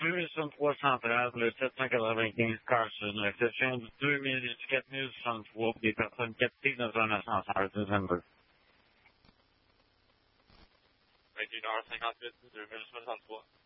2063 Centrale, le 795 Carson, l'exception du 2000 et du 4063 pour des personnes captées dans un ascenseur de Denver. 21h58, 2063.